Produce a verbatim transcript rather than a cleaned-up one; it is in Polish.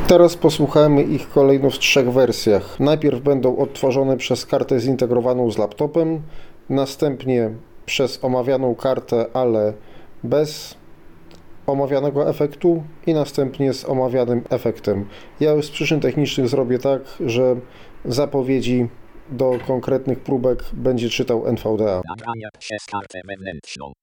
Teraz posłuchajmy ich kolejno w trzech wersjach. Najpierw będą odtworzone przez kartę zintegrowaną z laptopem, następnie przez omawianą kartę, ale bez omawianego efektu i następnie z omawianym efektem. Ja już z przyczyn technicznych zrobię tak, że zapowiedzi do konkretnych próbek będzie czytał N V D A. Nagranie przez kartę wewnętrzną.